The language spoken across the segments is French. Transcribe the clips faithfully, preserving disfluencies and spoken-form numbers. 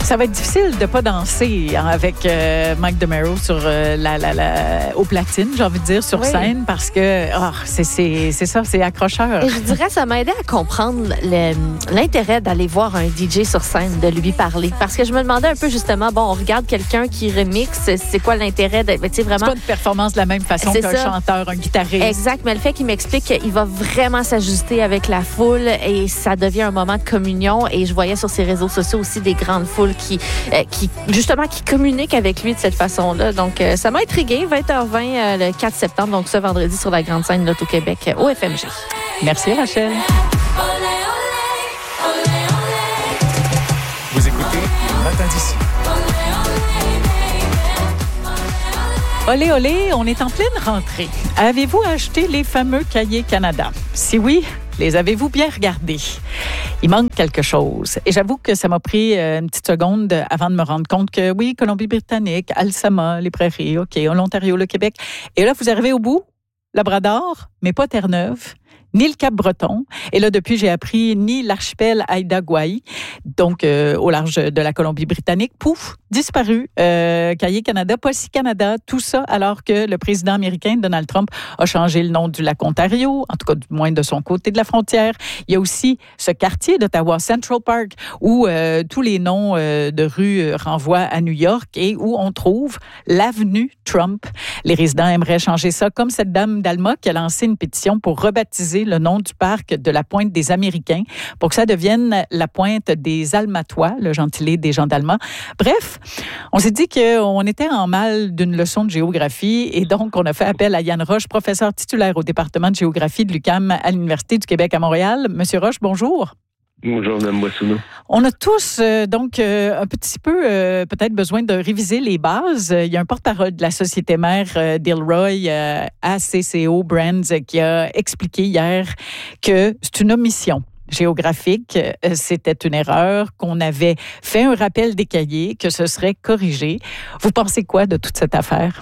ça va être difficile de pas danser avec euh, Mike DeMero sur euh, la, la, la, au platine, j'ai envie de dire, sur oui. scène, parce que oh, c'est, c'est, c'est ça, c'est accrocheur. Et je dirais, ça m'a aidé à comprendre le, l'intérêt d'aller voir un D J sur scène, de lui parler. Parce que je me demandais un peu, justement, bon, on regarde quelqu'un qui remixe, c'est quoi l'intérêt de, ben, tu sais, vraiment. C'est pas une performance de la même façon c'est qu'un ça. chanteur, un guitariste. Exact, mais le fait qu'il m'explique qu'il va vraiment s'ajuster avec la foule et ça devient un moment de communion. Et je voyais sur ses réseaux sociaux aussi des grandes foules qui, euh, qui justement, qui communiquent avec lui de cette façon-là. Donc, euh, ça m'a intriguée. vingt heures vingt euh, le quatre septembre, donc ce vendredi sur la grande scène Loto-Québec euh, au F M G. Merci, Rachel. Vous écoutez le Matin d'ici. Olé, olé, on est en pleine rentrée. Avez-vous acheté les fameux cahiers Canada? Si oui, les avez-vous bien regardés? Il manque quelque chose. Et j'avoue que ça m'a pris une petite seconde avant de me rendre compte que oui, Colombie-Britannique, Alsama, les Prairies, OK, l'Ontario, le Québec. Et là, vous arrivez au bout, Labrador, mais pas Terre-Neuve, ni le Cap-Breton. Et là, depuis, j'ai appris ni l'archipel Haida-Gwaii, donc euh, au large de la Colombie-Britannique. Pouf, disparu. Euh, Cahiers Canada, Policy Canada, tout ça, alors que le président américain, Donald Trump, a changé le nom du lac Ontario, en tout cas, du moins de son côté de la frontière. Il y a aussi ce quartier d'Ottawa, Central Park, où euh, tous les noms euh, de rues renvoient à New York et où on trouve l'avenue Trump. Les résidents aimeraient changer ça, comme cette dame d'Alma qui a lancé une pétition pour rebaptiser le nom du parc de la Pointe des Américains pour que ça devienne la Pointe des Almatois, le gentilé des gens d'Alma. Bref, on s'est dit qu'on était en mal d'une leçon de géographie et donc on a fait appel à Yann Roche, professeur titulaire au département de géographie de l'U Q A M à l'Université du Québec à Montréal. Monsieur Roche, bonjour. Bonjour, Mme Boissonneau. On a tous euh, donc euh, un petit peu euh, peut-être besoin de réviser les bases. Il y a un porte-parole de la société mère, euh, Dilroy, euh, A C C O Brands, qui a expliqué hier que c'est une omission géographique, euh, c'était une erreur, qu'on avait fait un rappel des cahiers, que ce serait corrigé. Vous pensez quoi de toute cette affaire?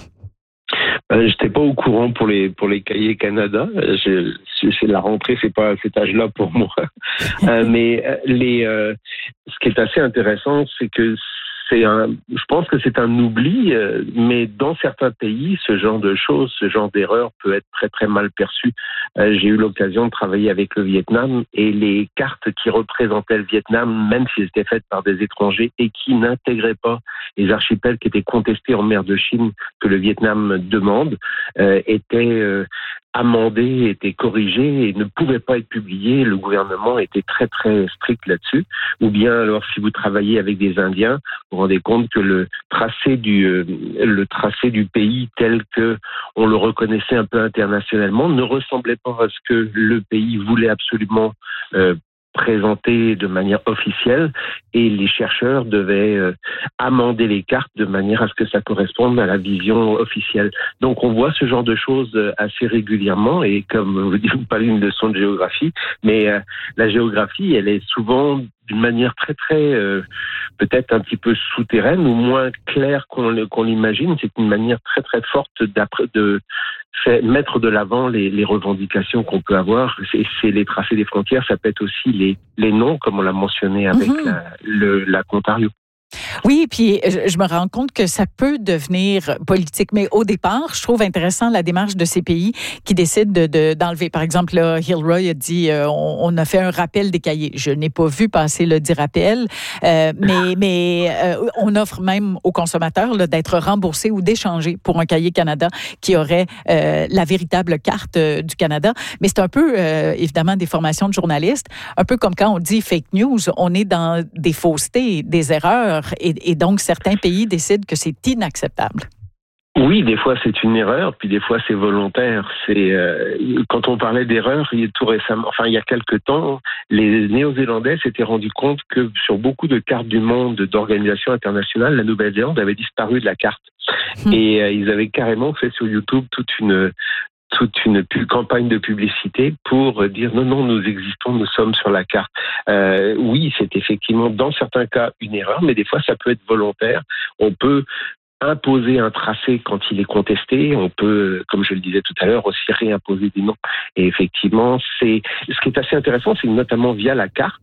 Euh, j'étais pas au courant pour les pour les cahiers Canada. Je, c'est la rentrée, c'est pas à cet âge-là pour moi. euh, mais les, euh, ce qui est assez intéressant, c'est que c'est un, je pense que c'est un oubli, euh, mais dans certains pays, ce genre de choses, ce genre d'erreur peut être très très mal perçu. Euh, j'ai eu l'occasion de travailler avec le Vietnam et les cartes qui représentaient le Vietnam, même si elles étaient faites par des étrangers et qui n'intégraient pas les archipels qui étaient contestés en mer de Chine que le Vietnam demande, euh, étaient euh, amendées, étaient corrigées et ne pouvaient pas être publiées. Le gouvernement était très très strict là-dessus. Ou bien alors si vous travaillez avec des Indiens, vous vous rendez compte que le tracé du euh, le tracé du pays tel que on le reconnaissait un peu internationalement ne ressemblait pas à ce que le pays voulait absolument euh, présenter de manière officielle et les chercheurs devaient euh, amender les cartes de manière à ce que ça corresponde à la vision officielle. Donc on voit ce genre de choses assez régulièrement et comme vous dites, vous parlez d'une leçon de géographie, mais euh, la géographie, elle est souvent d'une manière très très euh, peut-être un petit peu souterraine ou moins claire qu'on, qu'on l'imagine. C'est une manière très très forte de faire, mettre de l'avant les, les revendications qu'on peut avoir. C'est, c'est les tracés des frontières, ça peut être aussi les, les noms, comme on l'a mentionné avec mm-hmm. la, le lac Ontario. Oui, puis je me rends compte que ça peut devenir politique. Mais au départ, je trouve intéressant la démarche de ces pays qui décident de, de, d'enlever. Par exemple, là, Hilroy a dit euh, on, on a fait un rappel des cahiers. Je n'ai pas vu passer le dit rappel, euh, mais, mais euh, on offre même aux consommateurs là, d'être remboursés ou d'échanger pour un cahier Canada qui aurait euh, la véritable carte euh, du Canada. Mais c'est un peu, euh, évidemment, des formations de journalistes. Un peu comme quand on dit fake news, on est dans des faussetés, des erreurs. Et, et donc, certains pays décident que c'est inacceptable. Oui, des fois c'est une erreur, puis des fois c'est volontaire. C'est euh, quand on parlait d'erreur, il y a tout récemment, enfin il y a quelque temps, les Néo-Zélandais s'étaient rendus compte que sur beaucoup de cartes du monde d'organisations internationales, la Nouvelle-Zélande avait disparu de la carte. Mmh. Et euh, ils avaient carrément fait sur YouTube toute une toute une campagne de publicité pour dire non, non, nous existons, nous sommes sur la carte. Euh, oui, c'est effectivement dans certains cas une erreur, mais des fois ça peut être volontaire. On peut imposer un tracé quand il est contesté, on peut, comme je le disais tout à l'heure, aussi réimposer des noms. Et effectivement, c'est ce qui est assez intéressant, c'est que notamment via la carte,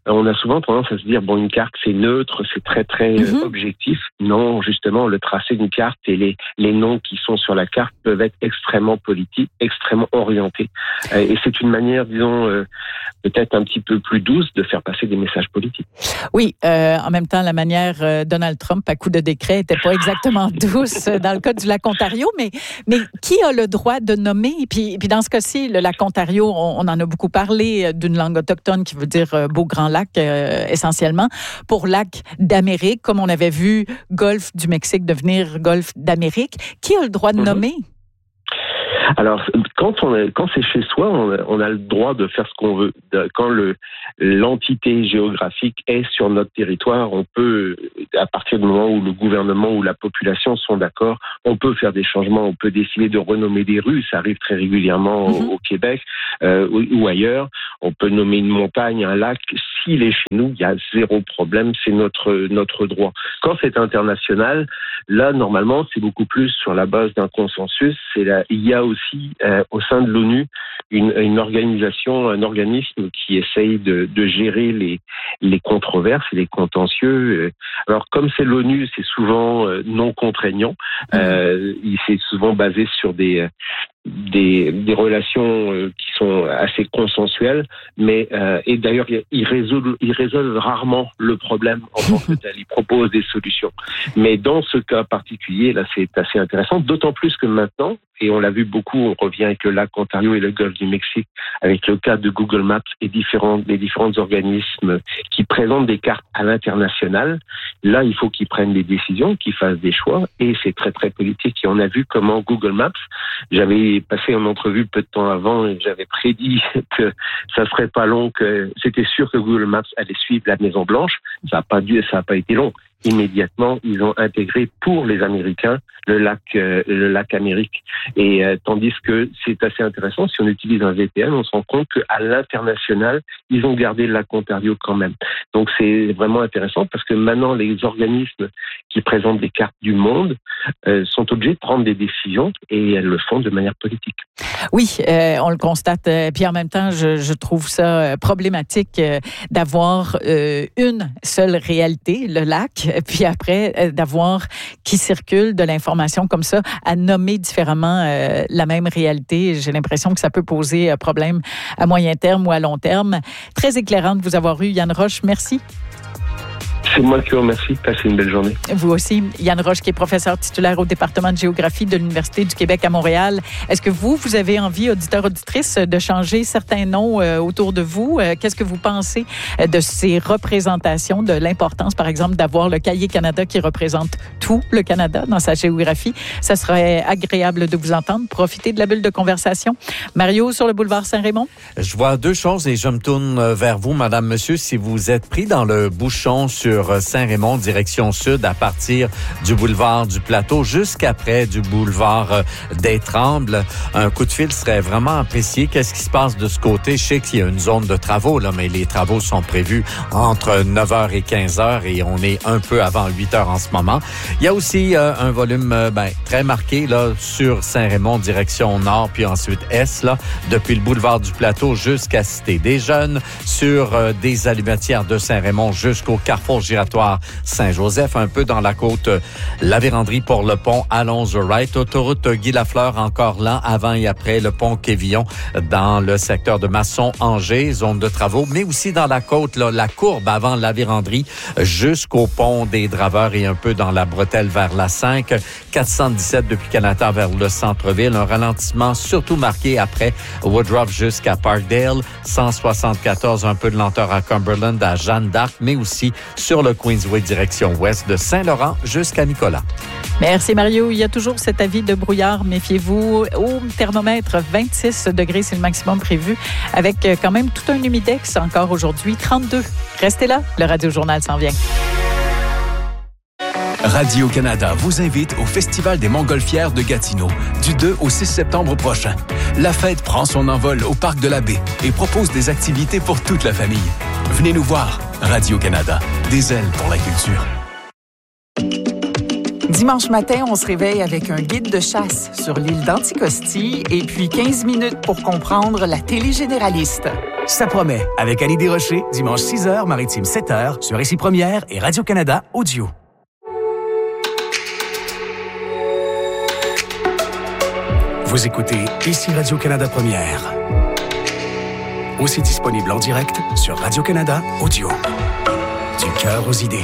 on a souvent tendance à se dire, bon, une carte, c'est neutre, c'est très, très mm-hmm. objectif. Non, justement, le tracé d'une carte et les, les noms qui sont sur la carte peuvent être extrêmement politiques, extrêmement orientés. Euh, et c'est une manière, disons, euh, peut-être un petit peu plus douce de faire passer des messages politiques. Oui, euh, en même temps, la manière euh, Donald Trump, à coup de décret, n'était pas exactement douce dans le cas du lac Ontario, mais, mais qui a le droit de nommer? Puis, puis dans ce cas-ci, le lac Ontario, on, on en a beaucoup parlé, d'une langue autochtone qui veut dire euh, beau grand lac, euh, essentiellement, pour lac d'Amérique, comme on avait vu golfe du Mexique devenir golfe d'Amérique. Qui a le droit de nommer? Alors, quand on est, quand c'est chez soi, on a, on a le droit de faire ce qu'on veut. Quand le, l'entité géographique est sur notre territoire, on peut, à partir du moment où le gouvernement ou la population sont d'accord, on peut faire des changements, on peut décider de renommer des rues, ça arrive très régulièrement mm-hmm. au, au Québec euh, ou, ou ailleurs. On peut nommer une montagne, un lac. S'il est chez nous, il y a zéro problème, c'est notre, notre droit. Quand c'est international, là, normalement, c'est beaucoup plus sur la base d'un consensus. C'est la, il y a aussi aussi euh, au sein de l'ONU une, une organisation, un organisme qui essaye de, de gérer les, les controverses et les contentieux. Alors comme c'est l'ONU, c'est souvent euh, non contraignant. Euh, il s'est souvent basé sur des Des, des relations euh, qui sont assez consensuelles, mais euh, et d'ailleurs ils résolvent, ils résolvent rarement le problème en tant que tel. Ils proposent des solutions. Mais dans ce cas particulier, là, c'est assez intéressant. D'autant plus que maintenant, et on l'a vu beaucoup, on revient avec le lac Ontario et le golfe du Mexique, avec le cas de Google Maps et différents, les différents organismes qui présentent des cartes à l'international. Là, il faut qu'ils prennent des décisions, qu'ils fassent des choix, et c'est très très politique. Et on a vu comment Google Maps, j'avais passé en entrevue peu de temps avant et j'avais prédit que ça serait pas long, que c'était sûr que Google Maps allait suivre la Maison Blanche. Ça n'a pas dû, ça n'a pas été long. Immédiatement, ils ont intégré pour les Américains le lac, euh, le lac Amérique. Et euh, tandis que c'est assez intéressant, si on utilise un V P N, on se rend compte qu'à l'international, ils ont gardé le lac Ontario quand même. Donc c'est vraiment intéressant parce que maintenant, les organismes qui présentent des cartes du monde euh, sont obligés de prendre des décisions et elles le font de manière politique. Oui, euh, on le constate. Euh, puis en même temps, je, je trouve ça problématique euh, d'avoir euh, une seule réalité, le lac, puis après, euh, d'avoir qui circule de l'information comme ça, à nommer différemment euh, la même réalité. J'ai l'impression que ça peut poser problème à moyen terme ou à long terme. Très éclairant de vous avoir eu, Yann Roche. Merci. C'est moi qui vous remercie. Passez une belle journée. Vous aussi. Yann Roche, qui est professeur titulaire au département de géographie de l'Université du Québec à Montréal. Est-ce que vous, vous avez envie, auditeurs, auditrices, de changer certains noms euh, autour de vous? Euh, qu'est-ce que vous pensez de ces représentations, de l'importance, par exemple, d'avoir le Cahier Canada qui représente tout le Canada dans sa géographie? Ça serait agréable de vous entendre. Profitez de la bulle de conversation. Mario, sur le boulevard Saint-Raymond? Je vois deux choses et je me tourne vers vous, madame, monsieur. Si vous êtes pris dans le bouchon sur Saint-Raymond, direction sud, à partir du boulevard du Plateau jusqu'après du boulevard des Trembles, un coup de fil serait vraiment apprécié. Qu'est-ce qui se passe de ce côté? Je sais qu'il y a une zone de travaux, là, mais les travaux sont prévus entre neuf heures et quinze heures et on est un peu avant huit heures en ce moment. Il y a aussi euh, un volume euh, ben, très marqué là sur Saint-Raymond, direction nord, puis ensuite est, là, depuis le boulevard du Plateau jusqu'à Cité des Jeunes, sur euh, des allumetières de Saint-Raymond jusqu'au carrefour giratoire Saint-Joseph, un peu dans la côte La Vérandrie pour le pont Alonzo-Wright, autoroute Guy-Lafleur encore lent avant et après le pont Quévillon dans le secteur de Masson-Angers, zone de travaux, mais aussi dans la côte, là, la courbe avant La Vérandrie jusqu'au pont des Draveurs et un peu dans la bretelle vers la cinq, quatre cent dix-sept depuis Canada vers le centre-ville, un ralentissement surtout marqué après Woodruff jusqu'à Parkdale, cent soixante-quatorze, un peu de lenteur à Cumberland, à Jeanne d'Arc, mais aussi sur le Queensway direction ouest de Saint-Laurent jusqu'à Nicolas. Merci Mario. Il y a toujours cet avis de brouillard. Méfiez-vous. Au thermomètre, vingt-six degrés, c'est le maximum prévu, avec quand même tout un humidex encore aujourd'hui, trente-deux. Restez là, le Radio-Journal s'en vient. Radio-Canada vous invite au Festival des Montgolfières de Gatineau du deux au six septembre prochain. La fête prend son envol au Parc de la Baie et propose des activités pour toute la famille. Venez nous voir. Radio-Canada, des ailes pour la culture. Dimanche matin, on se réveille avec un guide de chasse sur l'île d'Anticosti et puis quinze minutes pour comprendre la télé généraliste. Ça promet, avec Annie Desrochers, dimanche six heures, maritime sept heures, sur Ici Première et Radio-Canada Audio. Vous écoutez Ici Radio-Canada Première. Aussi disponible en direct sur Radio-Canada Audio. Du cœur aux idées.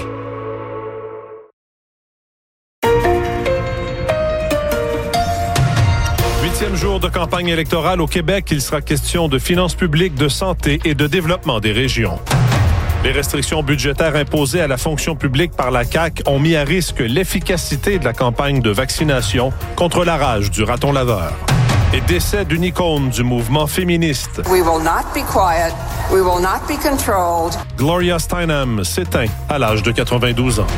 Huitième jour de campagne électorale au Québec, il sera question de finances publiques, de santé et de développement des régions. Les restrictions budgétaires imposées à la fonction publique par la C A Q ont mis à risque l'efficacité de la campagne de vaccination contre la rage du raton laveur. Et décès d'une icône du mouvement féministe. We will not be quiet. We will not be controlled. Gloria Steinem s'éteint à l'âge de quatre-vingt-douze ans.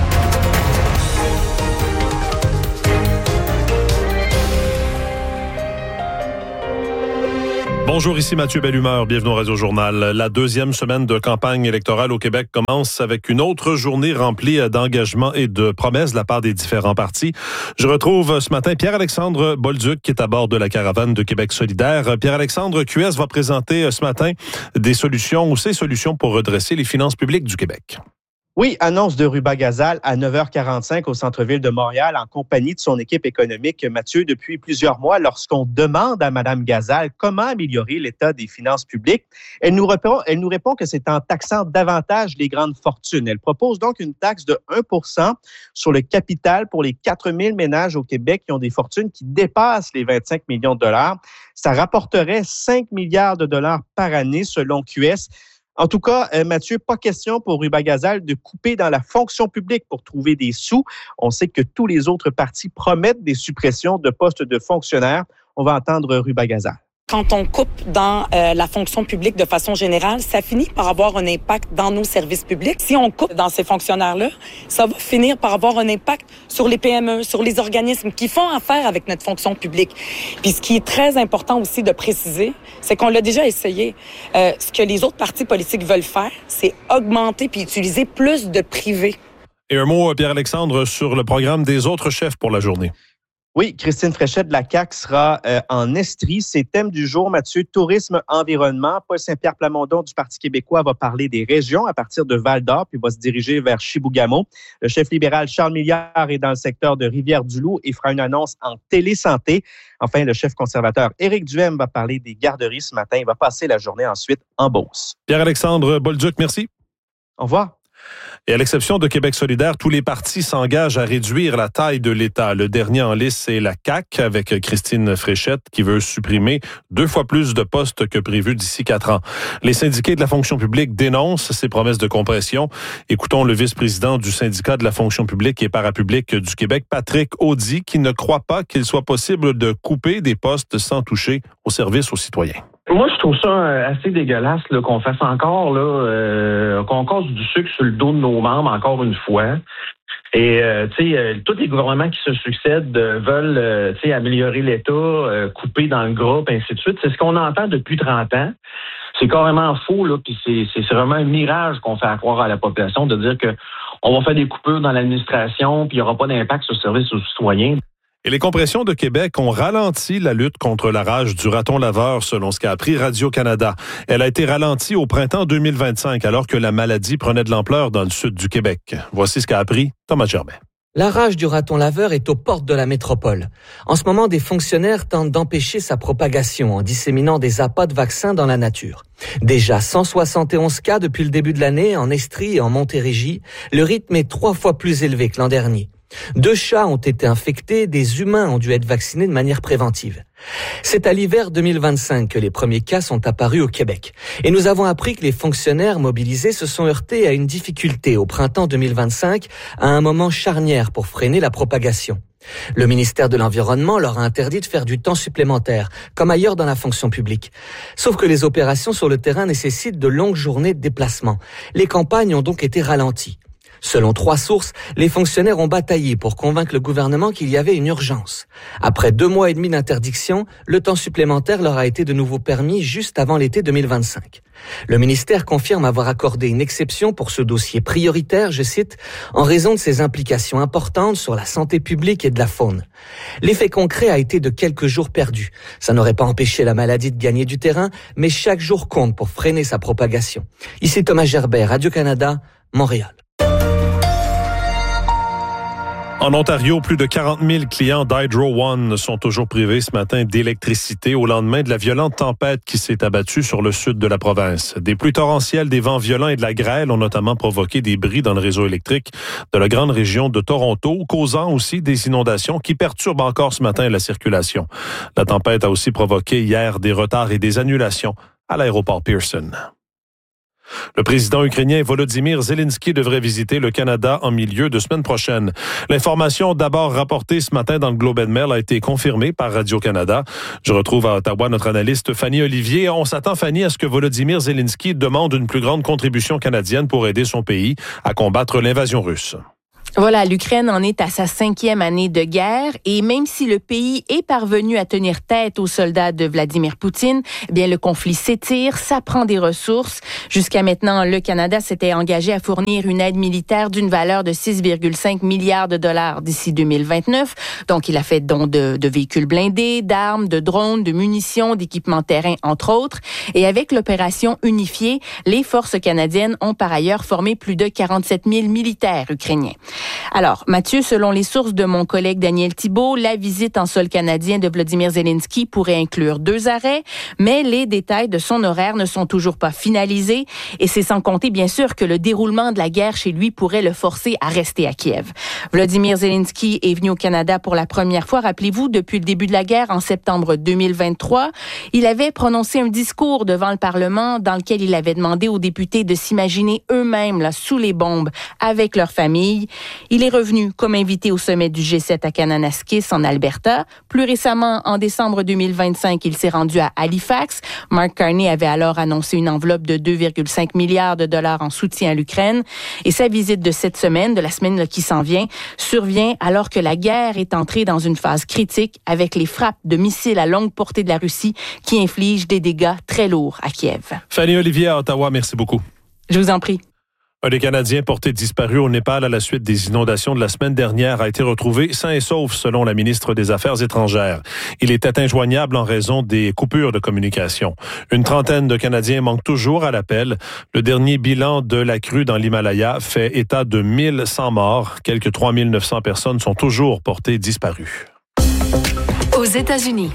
Bonjour, ici Mathieu Bellumeur. Bienvenue au Radio-Journal. La deuxième semaine de campagne électorale au Québec commence avec une autre journée remplie d'engagements et de promesses de la part des différents partis. Je retrouve ce matin Pierre-Alexandre Bolduc qui est à bord de la caravane de Québec solidaire. Pierre-Alexandre, Q S va présenter ce matin des solutions ou ses solutions pour redresser les finances publiques du Québec. Oui, annonce de Ruba Gazal à neuf heures quarante-cinq au centre-ville de Montréal en compagnie de son équipe économique. Mathieu, depuis plusieurs mois, lorsqu'on demande à Mme Gazal comment améliorer l'état des finances publiques, elle nous répond, elle nous répond que c'est en taxant davantage les grandes fortunes. Elle propose donc une taxe de un pour cent sur le capital pour les quatre mille ménages au Québec qui ont des fortunes qui dépassent les vingt-cinq millions de dollars. Ça rapporterait cinq milliards de dollars par année selon Q S. En tout cas, euh, Mathieu, pas question pour Ruba Gazal de couper dans la fonction publique pour trouver des sous. On sait que tous les autres partis promettent des suppressions de postes de fonctionnaires. On va entendre Ruba Gazal. Quand on coupe dans euh, la fonction publique de façon générale, ça finit par avoir un impact dans nos services publics. Si on coupe dans ces fonctionnaires-là, ça va finir par avoir un impact sur les P M E, sur les organismes qui font affaire avec notre fonction publique. Puis ce qui est très important aussi de préciser, c'est qu'on l'a déjà essayé. Euh, ce que les autres partis politiques veulent faire, c'est augmenter puis utiliser plus de privés. Et un mot, Pierre-Alexandre, sur le programme des autres chefs pour la journée. Oui, Christine Fréchette de la C A Q sera euh, en Estrie. Ses thèmes du jour, Mathieu, tourisme, environnement. Paul Saint-Pierre Plamondon du Parti québécois va parler des régions à partir de Val-d'Or, puis va se diriger vers Chibougamau. Le chef libéral Charles Milliard est dans le secteur de Rivière-du-Loup et fera une annonce en télésanté. Enfin, le chef conservateur Éric Duhem va parler des garderies ce matin. Il va passer la journée ensuite en Beauce. Pierre-Alexandre Bolduc, merci. Au revoir. Et à l'exception de Québec solidaire, tous les partis s'engagent à réduire la taille de l'État. Le dernier en liste, c'est la C A Q avec Christine Fréchette qui veut supprimer deux fois plus de postes que prévu d'ici quatre ans. Les syndiqués de la fonction publique dénoncent ces promesses de compression. Écoutons le vice-président du syndicat de la fonction publique et parapublique du Québec, Patrick Audy, qui ne croit pas qu'il soit possible de couper des postes sans toucher au service aux citoyens. Moi, je trouve ça assez dégueulasse là, qu'on fasse encore, là, euh, qu'on casse du sucre sur le dos de nos membres encore une fois. Et, euh, tu sais, euh, tous les gouvernements qui se succèdent euh, veulent, euh, tu sais, améliorer l'État, euh, couper dans le groupe, ainsi de suite. C'est ce qu'on entend depuis trente ans. C'est carrément faux, là, puis c'est, c'est, c'est vraiment un mirage qu'on fait croire à la population de dire que on va faire des coupures dans l'administration, puis il n'y aura pas d'impact sur le service aux citoyens. Et les compressions de Québec ont ralenti la lutte contre la rage du raton laveur, selon ce qu'a appris Radio-Canada. Elle a été ralentie au printemps deux mille vingt-cinq, alors que la maladie prenait de l'ampleur dans le sud du Québec. Voici ce qu'a appris Thomas Gerbet. La rage du raton laveur est aux portes de la métropole. En ce moment, des fonctionnaires tentent d'empêcher sa propagation en disséminant des appâts de vaccins dans la nature. Déjà cent soixante et onze cas depuis le début de l'année en Estrie et en Montérégie. Le rythme est trois fois plus élevé que l'an dernier. Deux chats ont été infectés, des humains ont dû être vaccinés de manière préventive. C'est à l'hiver deux mille vingt-cinq que les premiers cas sont apparus au Québec. Et nous avons appris que les fonctionnaires mobilisés se sont heurtés à une difficulté au printemps deux mille vingt-cinq, à un moment charnière pour freiner la propagation. Le ministère de l'Environnement leur a interdit de faire du temps supplémentaire, comme ailleurs dans la fonction publique. Sauf que les opérations sur le terrain nécessitent de longues journées de déplacement. Les campagnes ont donc été ralenties. Selon trois sources, les fonctionnaires ont bataillé pour convaincre le gouvernement qu'il y avait une urgence. Après deux mois et demi d'interdiction, le temps supplémentaire leur a été de nouveau permis juste avant l'été deux mille vingt-cinq. Le ministère confirme avoir accordé une exception pour ce dossier prioritaire, je cite, en raison de ses implications importantes sur la santé publique et de la faune. L'effet concret a été de quelques jours perdus. Ça n'aurait pas empêché la maladie de gagner du terrain, mais chaque jour compte pour freiner sa propagation. Ici Thomas Gerbet, Radio-Canada, Montréal. En Ontario, plus de quarante mille clients d'Hydro One sont toujours privés ce matin d'électricité au lendemain de la violente tempête qui s'est abattue sur le sud de la province. Des pluies torrentielles, des vents violents et de la grêle ont notamment provoqué des bris dans le réseau électrique de la grande région de Toronto, causant aussi des inondations qui perturbent encore ce matin la circulation. La tempête a aussi provoqué hier des retards et des annulations à l'aéroport Pearson. Le président ukrainien Volodymyr Zelensky devrait visiter le Canada en milieu de semaine prochaine. L'information d'abord rapportée ce matin dans le Globe and Mail a été confirmée par Radio-Canada. Je retrouve à Ottawa notre analyste Fanny Olivier. On s'attend, Fanny, à ce que Volodymyr Zelensky demande une plus grande contribution canadienne pour aider son pays à combattre l'invasion russe. Voilà, l'Ukraine en est à sa cinquième année de guerre et même si le pays est parvenu à tenir tête aux soldats de Vladimir Poutine, eh bien le conflit s'étire, ça prend des ressources. Jusqu'à maintenant, le Canada s'était engagé à fournir une aide militaire d'une valeur de six virgule cinq milliards de dollars d'ici deux mille vingt-neuf. Donc, il a fait don de, de véhicules blindés, d'armes, de drones, de munitions, d'équipements terrain, entre autres. Et avec l'opération unifiée, les forces canadiennes ont par ailleurs formé plus de quarante-sept mille militaires ukrainiens. Alors, Mathieu, selon les sources de mon collègue Daniel Thibault, la visite en sol canadien de Volodymyr Zelensky pourrait inclure deux arrêts, mais les détails de son horaire ne sont toujours pas finalisés et c'est sans compter, bien sûr, que le déroulement de la guerre chez lui pourrait le forcer à rester à Kiev. Volodymyr Zelensky est venu au Canada pour la première fois, rappelez-vous, depuis le début de la guerre en septembre deux mille vingt-trois. Il avait prononcé un discours devant le Parlement dans lequel il avait demandé aux députés de s'imaginer eux-mêmes là, sous les bombes avec leur famille. Il est revenu comme invité au sommet du G sept à Kananaskis en Alberta. Plus récemment, en décembre deux mille vingt-cinq, il s'est rendu à Halifax. Mark Carney avait alors annoncé une enveloppe de deux virgule cinq milliards de dollars en soutien à l'Ukraine. Et sa visite de cette semaine, de la semaine là, qui s'en vient, survient alors que la guerre est entrée dans une phase critique avec les frappes de missiles à longue portée de la Russie qui infligent des dégâts très lourds à Kiev. Fanny Olivier à Ottawa, merci beaucoup. Je vous en prie. Un des Canadiens portés disparus au Népal à la suite des inondations de la semaine dernière a été retrouvé sain et sauf selon la ministre des Affaires étrangères. Il était injoignable en raison des coupures de communication. Une trentaine de Canadiens manquent toujours à l'appel. Le dernier bilan de la crue dans l'Himalaya fait état de mille cent morts. Quelques trois mille neuf cents personnes sont toujours portées disparues. Aux États-Unis.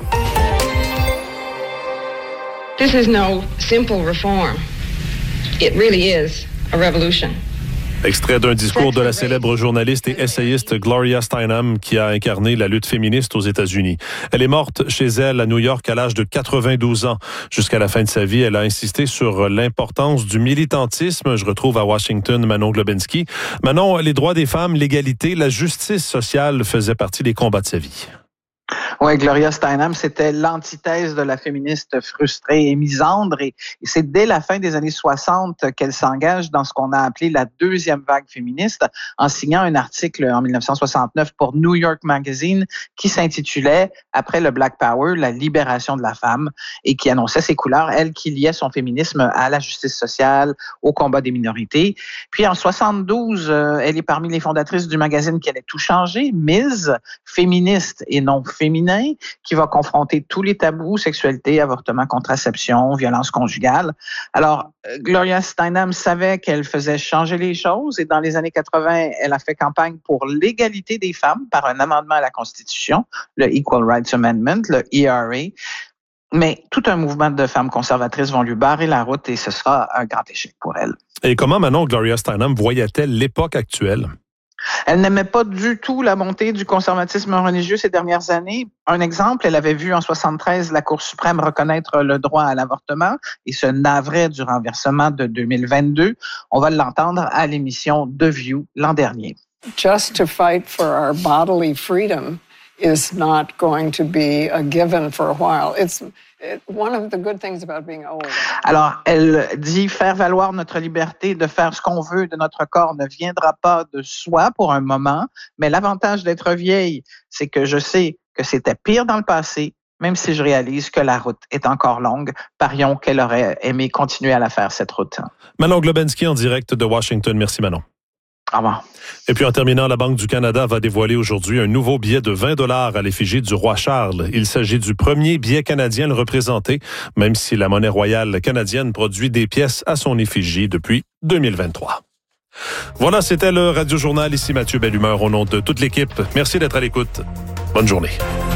This is no simple reform. It really is a revolution. Extrait d'un discours de la célèbre journaliste et essayiste Gloria Steinem qui a incarné la lutte féministe aux États-Unis. Elle est morte chez elle à New York à l'âge de quatre-vingt-douze ans. Jusqu'à la fin de sa vie, elle a insisté sur l'importance du militantisme. Je retrouve à Washington Manon Globinski. Manon, les droits des femmes, l'égalité, la justice sociale faisaient partie des combats de sa vie. Oui, Gloria Steinem, c'était l'antithèse de la féministe frustrée et misandre. Et c'est dès la fin des années soixante qu'elle s'engage dans ce qu'on a appelé la deuxième vague féministe en signant un article en dix-neuf cent soixante-neuf pour New York Magazine qui s'intitulait « Après le Black Power, la libération de la femme » et qui annonçait ses couleurs, elle qui liait son féminisme à la justice sociale, au combat des minorités. Puis en soixante-douze, elle est parmi les fondatrices du magazine qui allait tout changer, Ms, féministe et non féminin, qui va confronter tous les tabous, sexualité, avortement, contraception, violence conjugale. Alors, Gloria Steinem savait qu'elle faisait changer les choses et dans les années quatre-vingt, elle a fait campagne pour l'égalité des femmes par un amendement à la Constitution, le Equal Rights Amendment, le E R A. Mais tout un mouvement de femmes conservatrices vont lui barrer la route et ce sera un grand échec pour elle. Et comment, Manon, Gloria Steinem voyait-elle l'époque actuelle? Elle n'aimait pas du tout la montée du conservatisme religieux ces dernières années. Un exemple, elle avait vu en soixante-treize la Cour suprême reconnaître le droit à l'avortement et se navrait du renversement de deux mille vingt-deux. On va l'entendre à l'émission The View l'an dernier. Just to fight for our bodily freedom is not going to be a given for a while. It's one of the good things about being old. Alors, elle dit faire valoir notre liberté de faire ce qu'on veut de notre corps ne viendra pas de soi pour un moment, mais l'avantage d'être vieille, c'est que je sais que c'était pire dans le passé, même si je réalise que la route est encore longue. Parions qu'elle aurait aimé continuer à la faire, cette route. Manon Globensky en direct de Washington. Merci Manon. Au revoir. Et puis en terminant, la Banque du Canada va dévoiler aujourd'hui un nouveau billet de vingt dollars à l'effigie du roi Charles. Il s'agit du premier billet canadien le représenter, même si la monnaie royale canadienne produit des pièces à son effigie depuis deux mille vingt-trois. Voilà, c'était le Radio Journal. Ici Mathieu Bellumeur au nom de toute l'équipe. Merci d'être à l'écoute. Bonne journée.